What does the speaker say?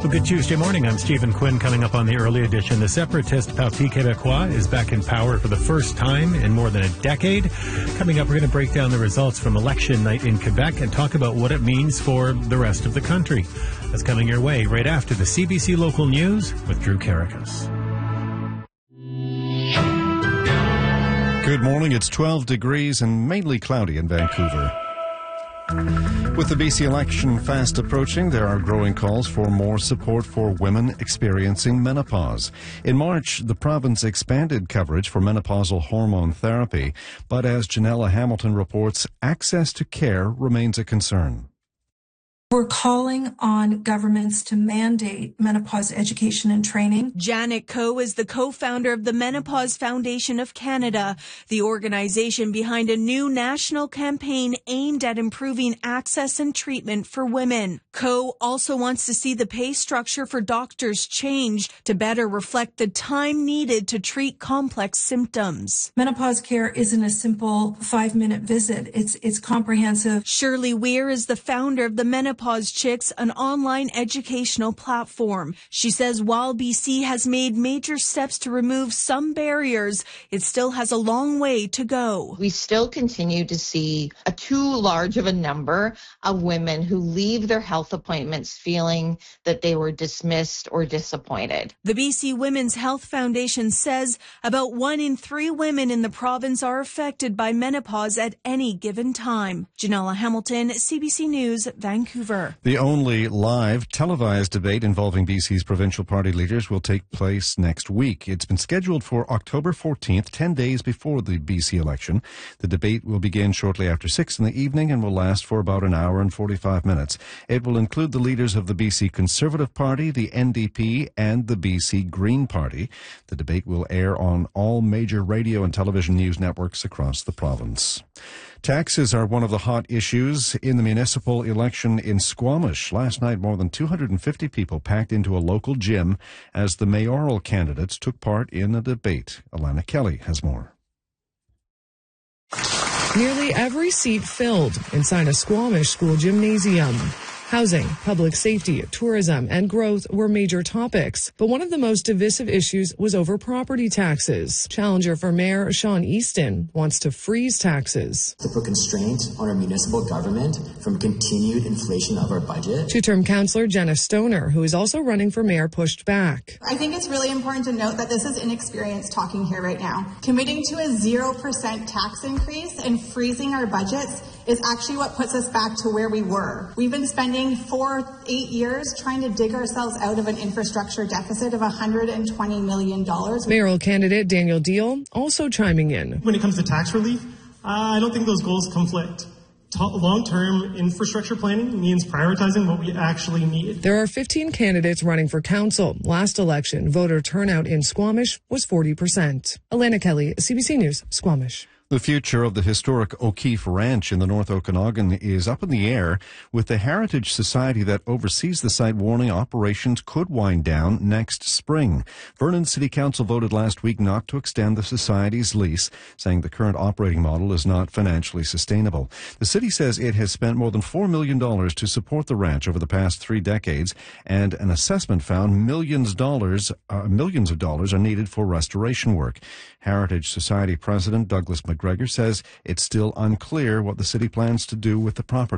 Well, good Tuesday morning. I'm Stephen Quinn. Coming up on the early edition, the separatist Parti Québécois is back in power for the first time in more than a decade. Coming up, we're going to break down the results from election night in Quebec and talk about what it means for the rest of the country. That's coming your way right after the CBC Local News with Drew Karakas. Good morning. It's 12 degrees and mainly cloudy in Vancouver. With the BC election fast approaching, there are growing calls for more support for women experiencing menopause. In March, the province expanded coverage for menopausal hormone therapy, but as Janella Hamilton reports, access to care remains a concern. We're calling on governments to mandate menopause education and training. Janet Coe is the co-founder of the Menopause Foundation of Canada, the organization behind a new national campaign aimed at improving access and treatment for women. Coe also wants to see the pay structure for doctors changed to better reflect the time needed to treat complex symptoms. Menopause care isn't a simple 5-minute visit. It's comprehensive. Shirley Weir is the founder of the Menopause Chicks, an online educational platform. She says while BC has made major steps to remove some barriers, it still has a long way to go. We still continue to see a too large of a number of women who leave their health appointments feeling that they were dismissed or disappointed. The BC Women's Health Foundation says about 1 in 3 women in the province are affected by menopause at any given time. Janella Hamilton, CBC News, Vancouver. The only live televised debate involving BC's provincial party leaders will take place next week. It's been scheduled for October 14th, 10 days before the BC election. The debate will begin shortly after 6 in the evening and will last for about an hour and 45 minutes. It will include the leaders of the BC Conservative Party, the NDP, and the BC Green Party. The debate will air on all major radio and television news networks across the province. Taxes are one of the hot issues in the municipal election in Squamish. Last night, more than 250 people packed into a local gym as the mayoral candidates took part in a debate. Alana Kelly has more. Nearly every seat filled inside a Squamish school gymnasium. Housing, public safety, tourism, and growth were major topics. But one of the most divisive issues was over property taxes. Challenger for Mayor Sean Easton wants to freeze taxes. To put constraint on our municipal government from continued inflation of our budget. Two-term councillor Jenna Stoner, who is also running for mayor, pushed back. I think it's really important to note that this is inexperience talking here right now. Committing to a 0% tax increase and freezing our budgets is actually what puts us back to where we were. We've been spending 8 years trying to dig ourselves out of an infrastructure deficit of $120 million. Mayoral candidate Daniel Deal also chiming in. When it comes to tax relief, I don't think those goals conflict. Long-term infrastructure planning means prioritizing what we actually need. There are 15 candidates running for council. Last election, voter turnout in Squamish was 40%. Alana Kelly, CBC News, Squamish. The future of the historic O'Keefe Ranch in the North Okanagan is up in the air, with the Heritage Society that oversees the site warning operations could wind down next spring. Vernon City Council voted last week not to extend the society's lease, saying the current operating model is not financially sustainable. The city says it has spent more than $4 million to support the ranch over the past 3 decades, and an assessment found millions of dollars are needed for restoration work. Heritage Society President Douglas McGregor says it's still unclear what the city plans to do with the property.